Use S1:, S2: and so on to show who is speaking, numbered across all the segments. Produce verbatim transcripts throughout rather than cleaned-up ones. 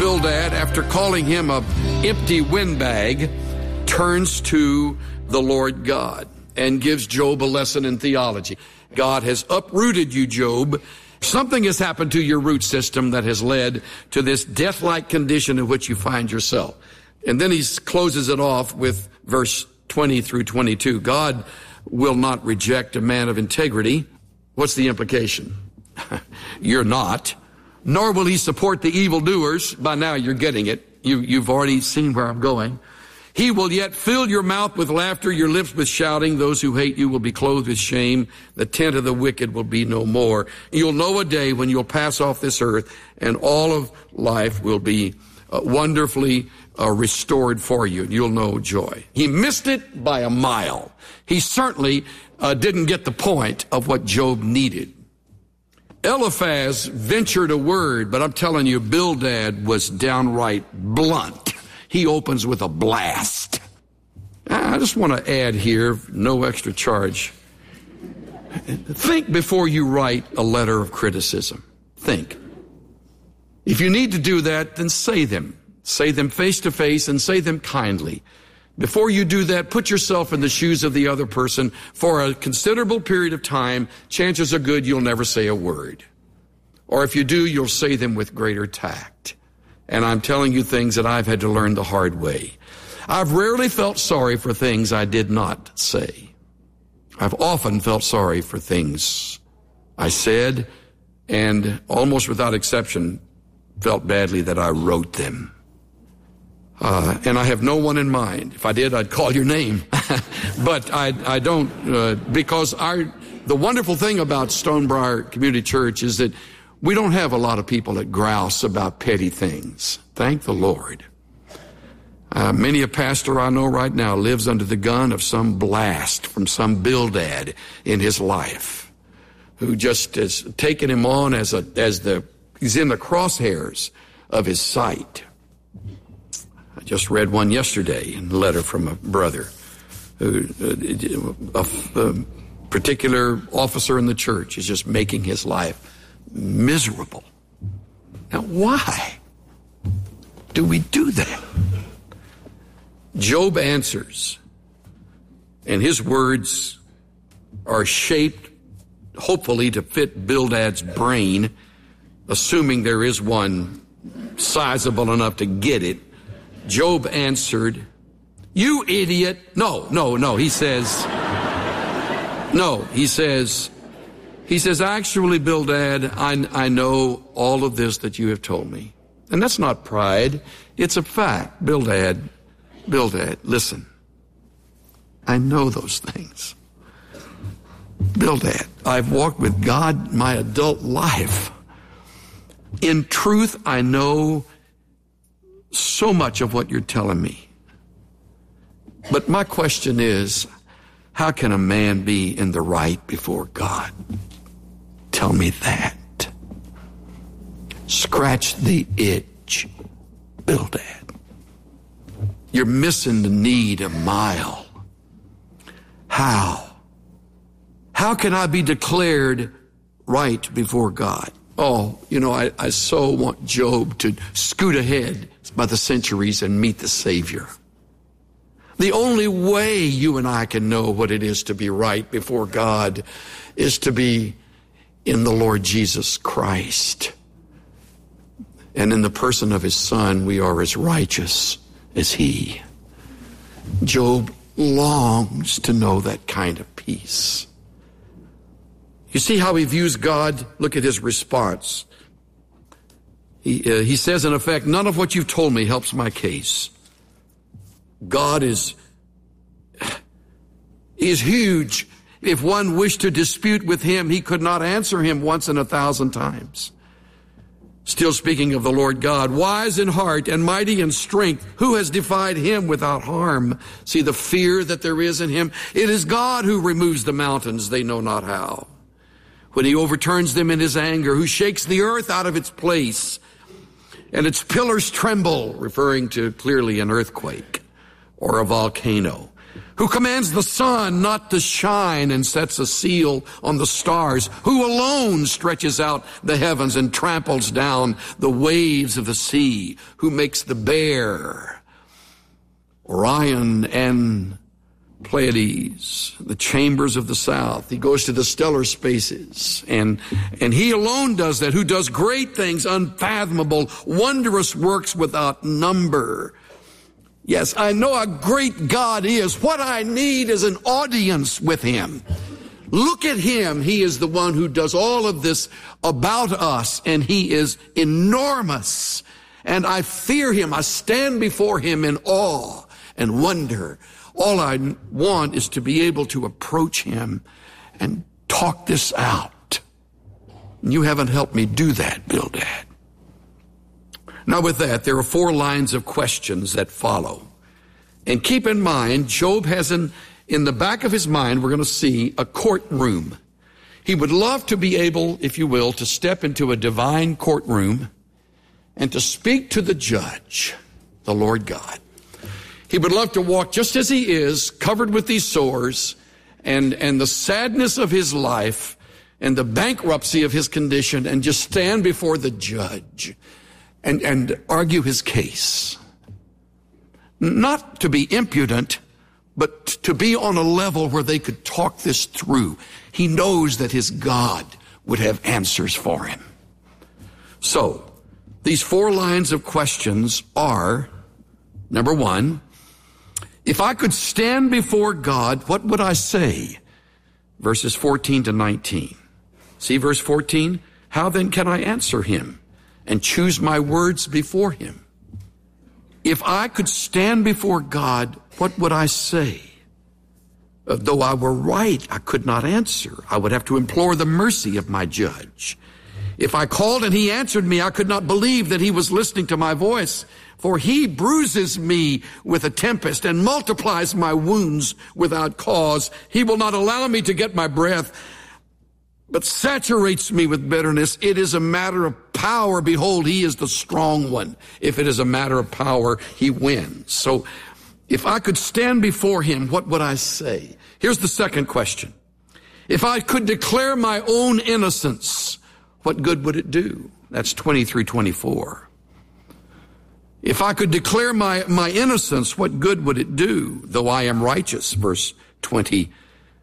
S1: Bildad, after calling him a empty windbag, turns to the Lord God and gives Job a lesson in theology. God has uprooted you, Job. Something has happened to your root system that has led to this death-like condition in which you find yourself. And then he closes it off with verse twenty through twenty-two. God will not reject a man of integrity. What's the implication? You're not. Nor will he support the evildoers. By now you're getting it. You, you've already seen where I'm going. He will yet fill your mouth with laughter, your lips with shouting. Those who hate you will be clothed with shame. The tent of the wicked will be no more. You'll know a day when you'll pass off this earth, and all of life will be uh, wonderfully uh, restored for you. You'll know joy. He missed it by a mile. He certainly uh, didn't get the point of what Job needed. Eliphaz ventured a word, but I'm telling you, Bildad was downright blunt. He opens with a blast. I just want to add here, no extra charge. Think before you write a letter of criticism. Think. If you need to do that, then say them. Say them face to face and say them kindly. Before you do that, put yourself in the shoes of the other person. For a considerable period of time, chances are good you'll never say a word. Or if you do, you'll say them with greater tact. And I'm telling you things that I've had to learn the hard way. I've rarely felt sorry for things I did not say. I've often felt sorry for things I said, and almost without exception, felt badly that I wrote them. Uh, and I have no one in mind. If I did, I'd call your name. But I, I don't, uh, because our, the wonderful thing about Stonebriar Community Church is that we don't have a lot of people that grouse about petty things. Thank the Lord. Uh, many a pastor I know right now lives under the gun of some blast from some Bildad in his life, who just has taken him on as a, as the, he's in the crosshairs of his sight. I just read one yesterday in a letter from a brother, who, a, a particular officer in the church is just making his life miserable. Now, why do we do that? Job answers, and his words are shaped, hopefully, to fit Bildad's brain, assuming there is one sizable enough to get it. Job answered, "You idiot." No, no, no. He says, no, he says, he says, "Actually, Bildad, I, I know all of this that you have told me." And that's not pride. It's a fact. Bildad, Bildad, listen. I know those things. Bildad, I've walked with God my adult life. In truth, I know so much of what you're telling me. But my question is, how can a man be in the right before God? Tell me that. Scratch the itch, Bildad. You're missing the need a mile. How? How can I be declared right before God? Oh, you know, I, I so want Job to scoot ahead by the centuries and meet the Savior. The only way you and I can know what it is to be right before God is to be in the Lord Jesus Christ. And in the person of his Son, we are as righteous as he. Job longs to know that kind of peace. You see how he views God? Look at his response. He, uh, he says, in effect, none of what you've told me helps my case. God is, is huge. If one wished to dispute with him, he could not answer him once in a thousand times. Still speaking of the Lord God, wise in heart and mighty in strength, who has defied him without harm? See the fear that there is in him? It is God who removes the mountains, they know not how. When he overturns them in his anger, who shakes the earth out of its place, and its pillars tremble, referring to clearly an earthquake or a volcano. who commands the sun not to shine and sets a seal on the stars, who alone stretches out the heavens and tramples down the waves of the sea, who makes the bear, Orion and Pleiades, the chambers of the south. He goes to the stellar spaces, and and he alone does that, who does great things, unfathomable, wondrous works without number. Yes, I know how great God is. What I need is an audience with him. Look at him. He is the one who does all of this about us, and he is enormous. And I fear him. I stand before him in awe and wonder. All I want is to be able to approach him and talk this out. And you haven't helped me do that, Bildad. Now with that, there are four lines of questions that follow. And keep in mind, Job has in, in the back of his mind, we're going to see a courtroom. He would love to be able, if you will, to step into a divine courtroom and to speak to the judge, the Lord God. He would love to walk just as he is, covered with these sores and, and the sadness of his life and the bankruptcy of his condition, and just stand before the judge and, and argue his case. Not to be impudent, but to be on a level where they could talk this through. He knows that his God would have answers for him. So, these four lines of questions are, number one, if I could stand before God, what would I say? Verses fourteen to nineteen. See verse fourteen? How then can I answer him and choose my words before him? If I could stand before God, what would I say? Uh, though I were right, I could not answer. I would have to implore the mercy of my judge. If I called and he answered me, I could not believe that he was listening to my voice. For he bruises me with a tempest and multiplies my wounds without cause. He will not allow me to get my breath, but saturates me with bitterness. It is a matter of power. Behold, he is the strong one. If it is a matter of power, he wins. So if I could stand before him, what would I say? Here's the second question. If I could declare my own innocence, what good would it do? That's twenty-three twenty-four. If I could declare my, my innocence, what good would it do? Though I am righteous, verse twenty,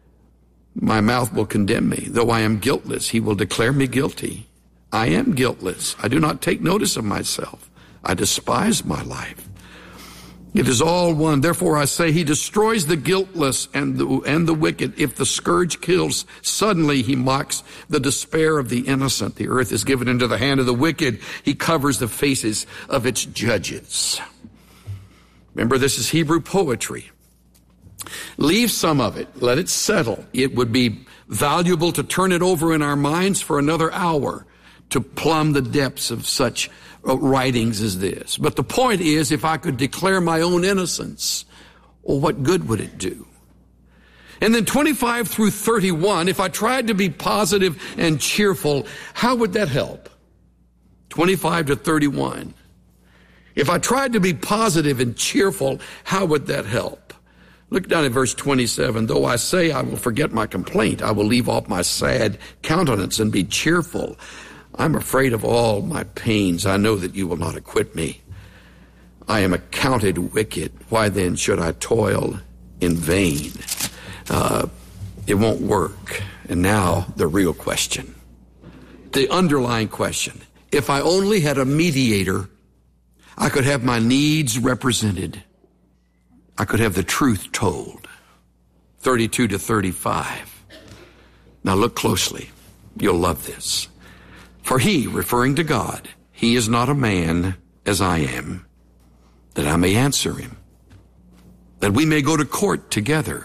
S1: my mouth will condemn me. Though I am guiltless, he will declare me guilty. I am guiltless. I do not take notice of myself. I despise my life. It is all one. Therefore I say, he destroys the guiltless and the, and the wicked. If the scourge kills, suddenly he mocks the despair of the innocent. The earth is given into the hand of the wicked. He covers the faces of its judges. Remember, this is Hebrew poetry. Leave some of it. Let it settle. It would be valuable to turn it over in our minds for another hour to plumb the depths of such writings as this. But the point is, if I could declare my own innocence, well, what good would it do? And then twenty-five through thirty-one, if I tried to be positive and cheerful, how would that help? twenty-five to thirty-one. If I tried to be positive and cheerful, how would that help? Look down at verse twenty-seven. Though I say I will forget my complaint, I will leave off my sad countenance and be cheerful. I'm afraid of all my pains. I know that you will not acquit me. I am accounted wicked. Why then should I toil in vain? Uh, it won't work. And now the real question, the underlying question. If I only had a mediator, I could have my needs represented. I could have the truth told. thirty-two to thirty-five. Now look closely. You'll love this. For he, referring to God, he is not a man as I am, that I may answer him, that we may go to court together.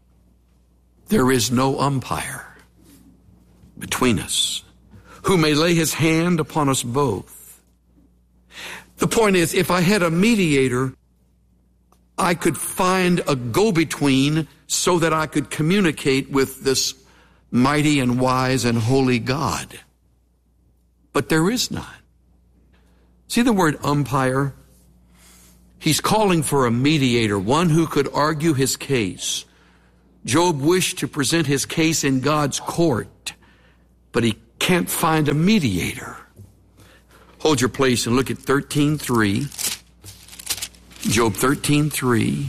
S1: There is no umpire between us who may lay his hand upon us both. The point is, if I had a mediator, I could find a go-between so that I could communicate with this mighty and wise and holy God. But there is none. See the word umpire? He's calling for a mediator, one who could argue his case. Job wished to present his case in God's court, but he can't find a mediator. Hold your place and look at thirteen three. Job thirteen three.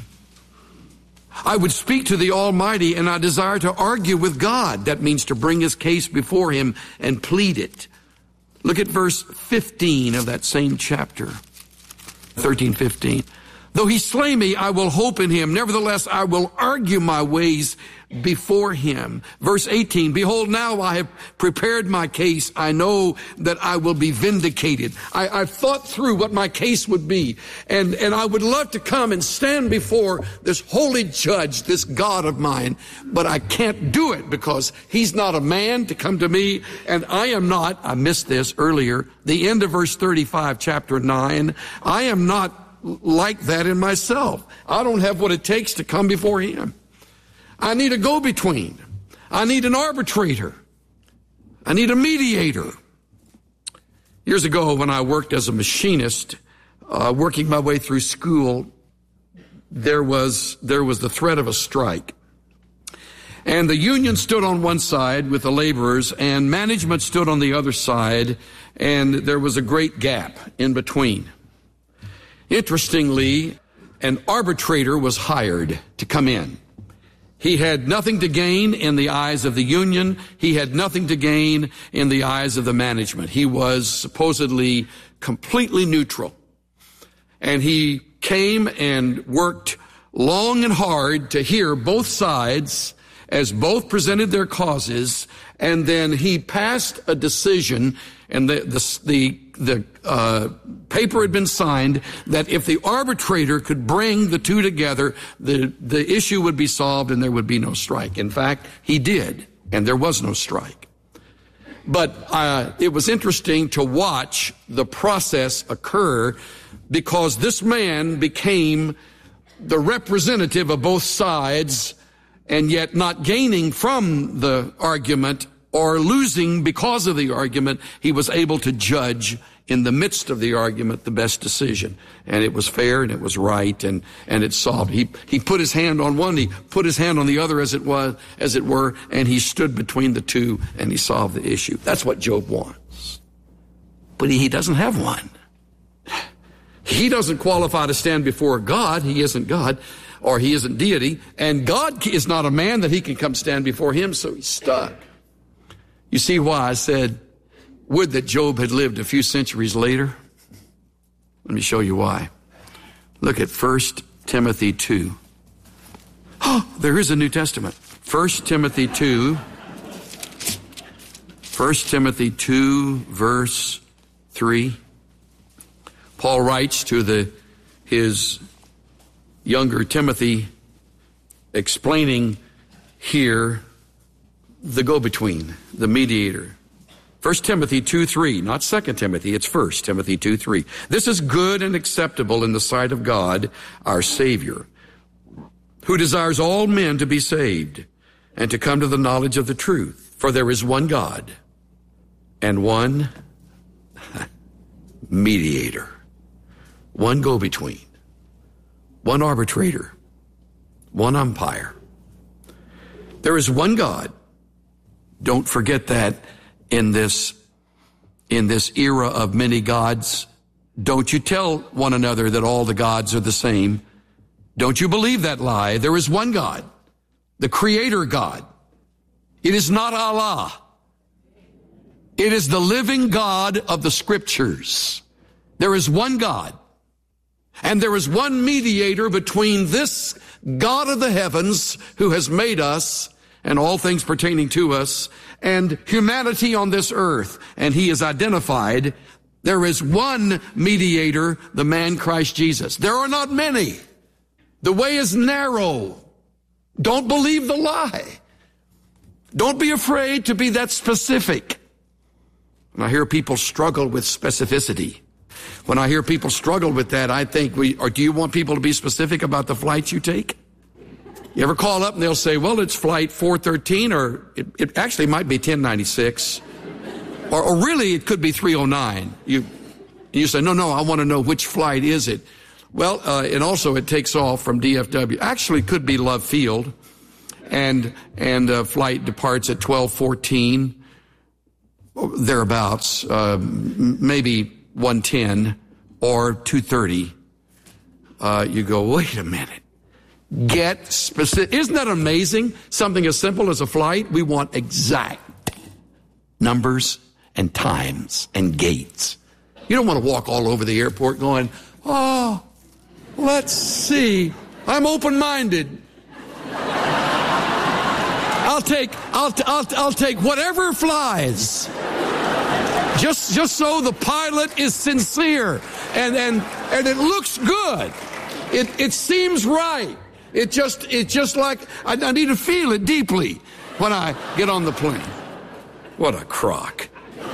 S1: I would speak to the Almighty, and I desire to argue with God. That means to bring his case before him and plead it. Look at verse fifteen of that same chapter. thirteen fifteen. Though he slay me, I will hope in him. Nevertheless, I will argue my ways before him. Verse eighteen, behold, now I have prepared my case. I know that I will be vindicated. I, I've thought through what my case would be. And, and I would love to come and stand before this holy judge, this God of mine. But I can't do it because he's not a man to come to me. And I am not, I missed this earlier, the end of verse thirty-five, chapter nine. I am not like that in myself. I don't have what it takes to come before him. I need a go-between. I need an arbitrator. I need a mediator. Years ago, when I worked as a machinist, uh, working my way through school, there was, there was the threat of a strike. And the union stood on one side with the laborers, and management stood on the other side, and there was a great gap in between. Interestingly, an arbitrator was hired to come in. He had nothing to gain in the eyes of the union. He had nothing to gain in the eyes of the management. He was supposedly completely neutral. And he came and worked long and hard to hear both sides as both presented their causes, and then he passed a decision, and the the the, the uh, paper had been signed that if the arbitrator could bring the two together, the the issue would be solved and there would be no strike. In fact, he did, and there was no strike. But uh, it was interesting to watch the process occur, because this man became the representative of both sides, and yet not gaining from the argument or losing because of the argument. He was able to judge in the midst of the argument the best decision. And it was fair and it was right, and, and it solved. He, he put his hand on one, he put his hand on the other as it was, as it were, and he stood between the two and he solved the issue. That's what Job wants. But he, he doesn't have one. He doesn't qualify to stand before God. He isn't God, or he isn't deity, and God is not a man that he can come stand before him, so he's stuck. You see why I said, would that Job had lived a few centuries later? Let me show you why. Look at First Timothy two. Oh, there is a New Testament. First Timothy two. First Timothy two, verse three. Paul writes to the his younger Timothy, explaining here the go-between, the mediator. First Timothy two three, not Second Timothy, it's First Timothy two three. This is good and acceptable in the sight of God, our Savior, who desires all men to be saved and to come to the knowledge of the truth. For there is one God and one mediator, one go-between, one arbitrator, one umpire. There is one God. Don't forget that in this, in this era of many gods. Don't you tell one another that all the gods are the same. Don't you believe that lie. There is one God, the Creator God. It is not Allah. It is the living God of the Scriptures. There is one God. And there is one mediator between this God of the heavens, who has made us and all things pertaining to us, and humanity on this earth. And he is identified. There is one mediator, the man Christ Jesus. There are not many. The way is narrow. Don't believe the lie. Don't be afraid to be that specific. When I hear people struggle with specificity, when I hear people struggle with that, I think, we, or do you want people to be specific about the flights you take? You ever call up and they'll say, well, it's flight four thirteen, or it, it actually might be ten ninety-six, or, or really it could be three oh nine. You, you say, no, no, I want to know which flight is it. Well, uh, and also it takes off from D F W. Actually, it could be Love Field, and and uh, flight departs at twelve fourteen, thereabouts, uh, maybe one ten or two thirty. Uh, you go, wait a minute. Get specific. Isn't that amazing? Something as simple as a flight. We want exact numbers and times and gates. You don't want to walk all over the airport going, oh, let's see. I'm open-minded. I'll take, I'll, I'll, I'll take whatever flies. Just, just so the pilot is sincere and, and, and it looks good. It, it seems right. It just, it's just like, I, I need to feel it deeply when I get on the plane. What a crock.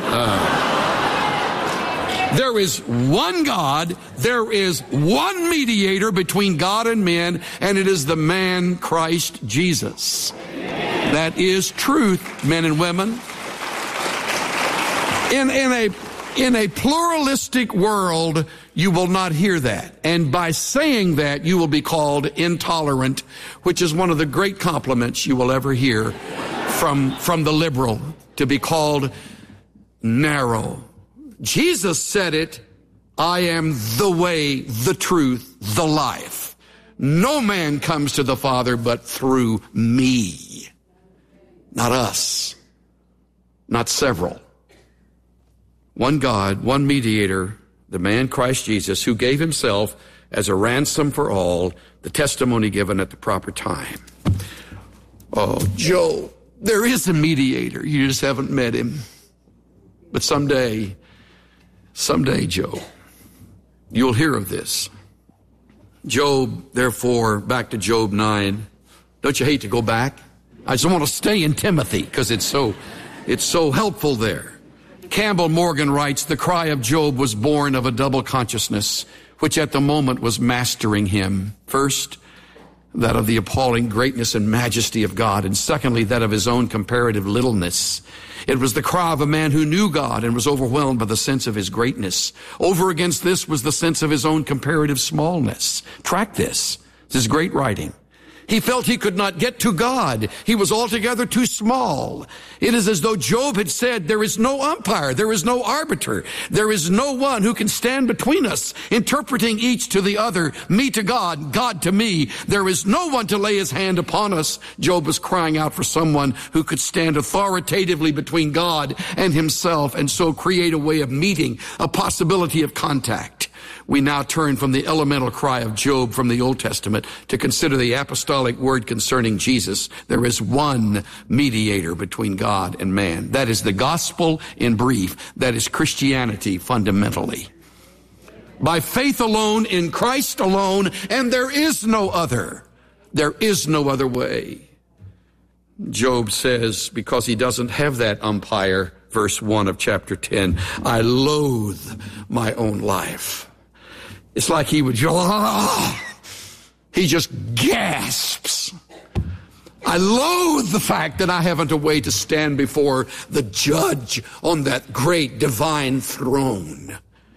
S1: Uh, there is one God, there is one mediator between God and men, and it is the man Christ Jesus. That is truth, men and women. In, in a, in a pluralistic world, you will not hear that. And by saying that, you will be called intolerant, which is one of the great compliments you will ever hear from, from the liberal, to be called narrow. Jesus said it, I am the way, the truth, the life. No man comes to the Father but through me. Not us. Not several. One God, one mediator, the man Christ Jesus, who gave himself as a ransom for all, the testimony given at the proper time. Oh, Joe, there is a mediator. You just haven't met him. But someday, someday, Joe, you'll hear of this. Job, therefore, back to Job nine. Don't you hate to go back? I just want to stay in Timothy because it's so, it's so helpful there. Campbell Morgan writes, the cry of Job was born of a double consciousness, which at the moment was mastering him. First, that of the appalling greatness and majesty of God, and secondly, that of his own comparative littleness. It was the cry of a man who knew God and was overwhelmed by the sense of his greatness. Over against this was the sense of his own comparative smallness. Track this. This is great writing. He felt he could not get to God. He was altogether too small. It is as though Job had said, there is no umpire, there is no arbiter, there is no one who can stand between us, interpreting each to the other, me to God, God to me. There is no one to lay his hand upon us. Job was crying out for someone who could stand authoritatively between God and himself and so create a way of meeting, a possibility of contact. We now turn from the elemental cry of Job from the Old Testament to consider the apostolic word concerning Jesus. There is one mediator between God and man. That is the gospel in brief. That is Christianity fundamentally. By faith alone, in Christ alone, and there is no other. There is no other way. Job says, because he doesn't have that umpire, verse one of chapter ten, I loathe my own life. It's like he would, oh, he just gasps. I loathe the fact that I haven't a way to stand before the judge on that great divine throne.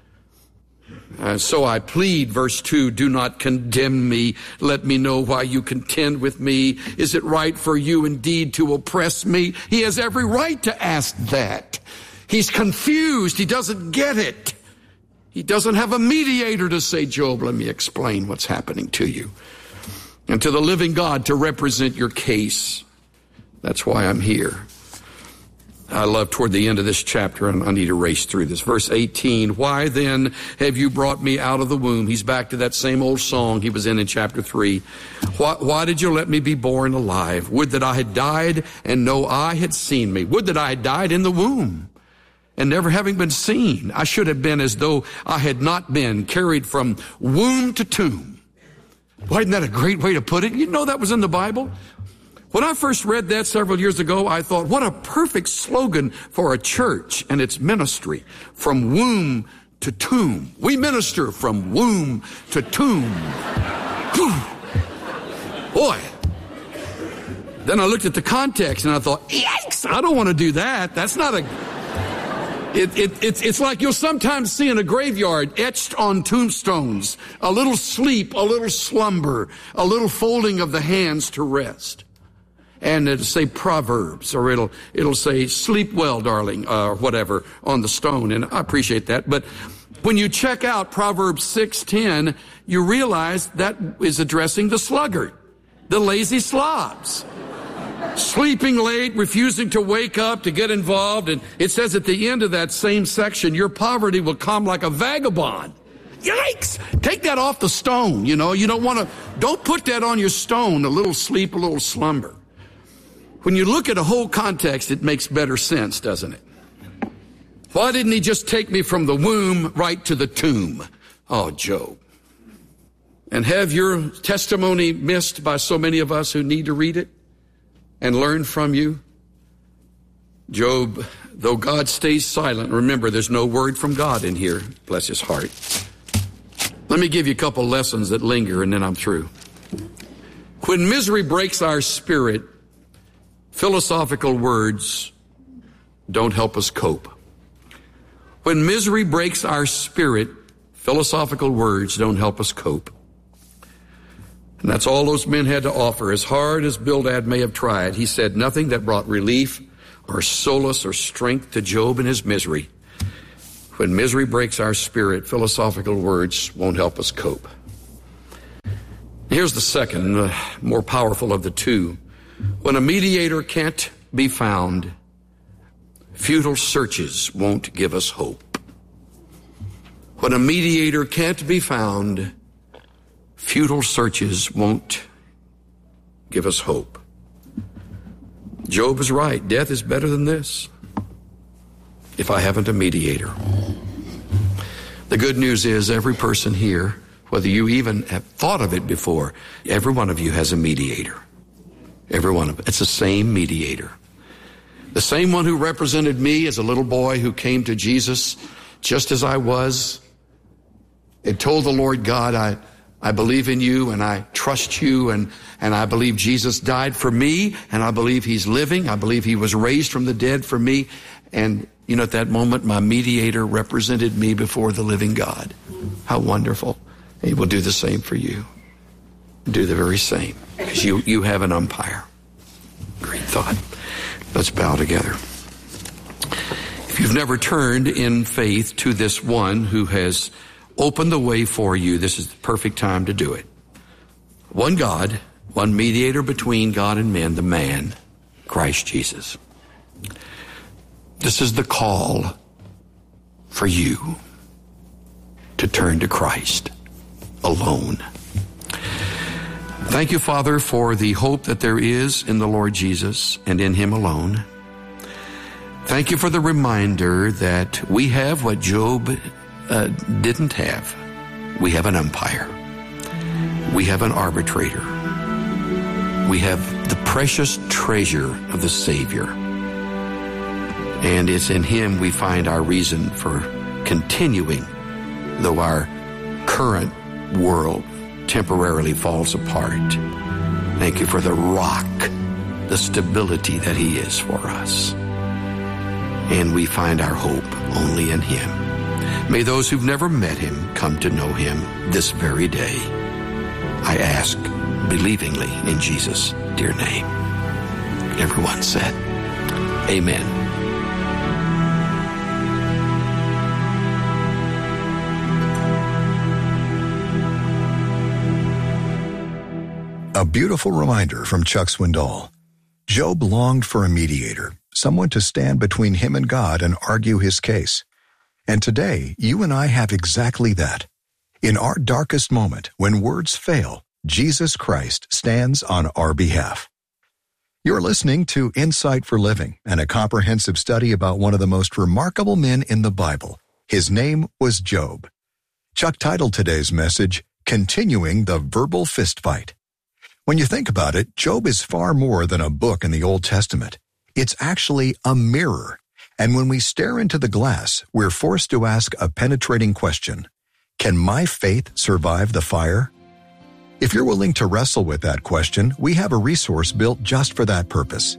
S1: And so I plead, verse two, do not condemn me. Let me know why you contend with me. Is it right for you indeed to oppress me? He has every right to ask that. He's confused. He doesn't get it. He doesn't have a mediator to say, Job, let me explain what's happening to you. And to the living God to represent your case. That's why I'm here. I love toward the end of this chapter, and I need to race through this. Verse eighteen, why then have you brought me out of the womb? He's back to that same old song he was in in chapter three. Why, why did you let me be born alive? Would that I had died and no eye had seen me. Would that I had died in the womb. And never having been seen, I should have been as though I had not been, carried from womb to tomb. Why, isn't that a great way to put it? You know that was in the Bible? When I first read that several years ago, I thought, what a perfect slogan for a church and its ministry. From womb to tomb. We minister from womb to tomb. Boy. Then I looked at the context and I thought, yikes, I don't want to do that. That's not a... It, it, it's, it's like you'll sometimes see in a graveyard etched on tombstones, a little sleep, a little slumber, a little folding of the hands to rest. And it'll say Proverbs, or it'll, it'll say sleep well, darling, uh, or whatever on the stone. And I appreciate that. But when you check out Proverbs six ten, you realize that is addressing the sluggard, the lazy slobs. Sleeping late, refusing to wake up, to get involved. And it says at the end of that same section, your poverty will come like a vagabond. Yikes! Take that off the stone, you know. You don't want to, don't put that on your stone, a little sleep, a little slumber. When you look at a whole context, it makes better sense, doesn't it? Why didn't he just take me from the womb right to the tomb? Oh, Job. And have your testimony missed by so many of us who need to read it and learn from you? Job, though God stays silent, remember there's no word from God in here, bless his heart. Let me give you a couple lessons that linger and then I'm through. When misery breaks our spirit, philosophical words don't help us cope. When misery breaks our spirit, philosophical words don't help us cope. And that's all those men had to offer. As hard as Bildad may have tried, he said nothing that brought relief or solace or strength to Job in his misery. When misery breaks our spirit, philosophical words won't help us cope. Here's the second, uh, more powerful of the two. When a mediator can't be found, futile searches won't give us hope. When a mediator can't be found, futile searches won't give us hope. Job is right. Death is better than this if I haven't a mediator. The good news is every person here, whether you even have thought of it before, every one of you has a mediator. Every one of it. It's the same mediator. The same one who represented me as a little boy who came to Jesus just as I was and told the Lord God, I, I believe in you and I trust you and, and I believe Jesus died for me and I believe he's living. I believe he was raised from the dead for me. And, you know, at that moment, my mediator represented me before the living God. How wonderful. And he will do the same for you. Do the very same. Because you, you have an umpire. Great thought. Let's bow together. If you've never turned in faith to this one who has opened the way for you, this is the perfect time to do it. One God, one mediator between God and men, the man, Christ Jesus. This is the call for you to turn to Christ alone. Thank you, Father, for the hope that there is in the Lord Jesus and in him alone. Thank you for the reminder that we have what Job uh, didn't have. We have an umpire. We have an arbitrator. We have the precious treasure of the Savior. And it's in him we find our reason for continuing, though our current world temporarily falls apart. Thank you for the rock, the stability that he is for us. And we find our hope only in him. May those who've never met him come to know him this very day. I ask believingly in Jesus' dear name. Everyone said, amen.
S2: A beautiful reminder from Chuck Swindoll. Job longed for a mediator, someone to stand between him and God and argue his case. And today, you and I have exactly that. In our darkest moment, when words fail, Jesus Christ stands on our behalf. You're listening to Insight for Living and a comprehensive study about one of the most remarkable men in the Bible. His name was Job. Chuck titled today's message, Continuing the Verbal Fistfight. When you think about it, Job is far more than a book in the Old Testament. It's actually a mirror. And when we stare into the glass, we're forced to ask a penetrating question. Can my faith survive the fire? If you're willing to wrestle with that question, we have a resource built just for that purpose.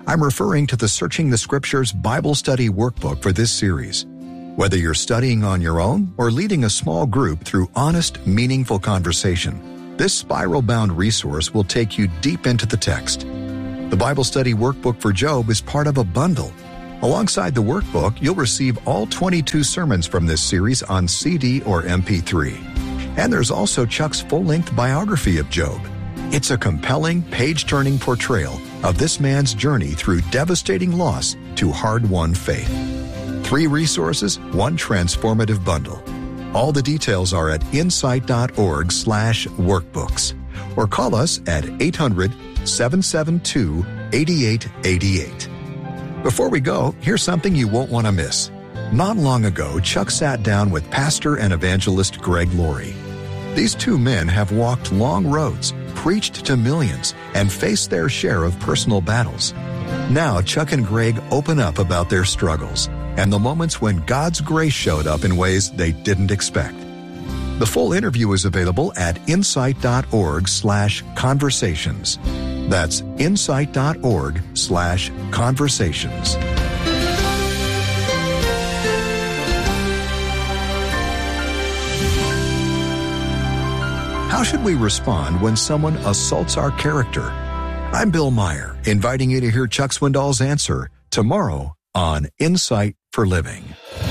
S2: I'm referring to the Searching the Scriptures Bible Study Workbook for this series. Whether you're studying on your own or leading a small group through honest, meaningful conversation, this spiral-bound resource will take you deep into the text. The Bible Study Workbook for Job is part of a bundle. Alongside the workbook, you'll receive all twenty-two sermons from this series on C D or M P three. And there's also Chuck's full-length biography of Job. It's a compelling, page-turning portrayal of this man's journey through devastating loss to hard-won faith. Three resources, one transformative bundle. All the details are at insight.org slash workbooks. Or call us at eight hundred, seven seven two, eight eight eight eight. Before we go, here's something you won't want to miss. Not long ago, Chuck sat down with pastor and evangelist Greg Laurie. These two men have walked long roads, preached to millions, and faced their share of personal battles. Now, Chuck and Greg open up about their struggles and the moments when God's grace showed up in ways they didn't expect. The full interview is available at insight.org slash conversations. That's insight.org slash conversations. How should we respond when someone assaults our character? I'm Bill Meyer, inviting you to hear Chuck Swindoll's answer tomorrow on Insight for Living.